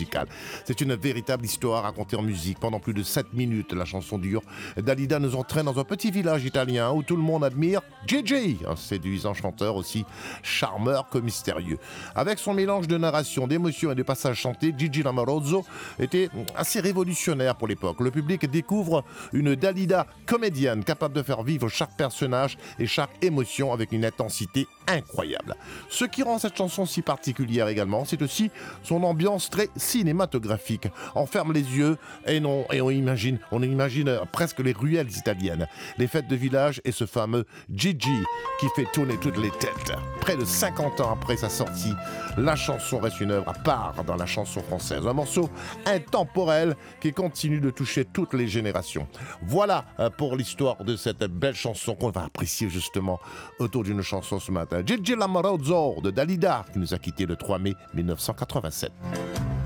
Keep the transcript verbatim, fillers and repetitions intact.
musicale. C'est une véritable histoire racontée en musique. Pendant plus de sept minutes, la chanson dure. Dalida nous entraîne dans un petit village italien où tout le monde admire Gigi, un séduisant chanteur aussi charmeur que mystérieux. Avec son mélange de narration, d'émotion et de passages chantés, Gigi Lamorozzo était assez révolutionnaire pour l'époque. Le public découvre une Dalida comédienne capable de faire vivre chaque personnage et chaque émotion avec une intensité incroyable. Ce qui rend cette chanson si particulière également, c'est aussi son ambiance très cinématographique. On ferme les yeux et, non, et on imagine, on imagine presque les ruelles italiennes, les fêtes de village et ce fameux Gigi qui fait tourner toutes les têtes. Près de cinquante ans après sa sortie, la chanson reste une œuvre à part dans la chanson française. Un morceau intemporel qui continue de toucher toutes les générations. Voilà pour l'histoire de cette belle chanson qu'on va apprécier justement autour d'une chanson ce matin. Gigi Lamorozzo de Dalida qui nous a quittés le trois mai mille neuf cent quatre-vingt-sept.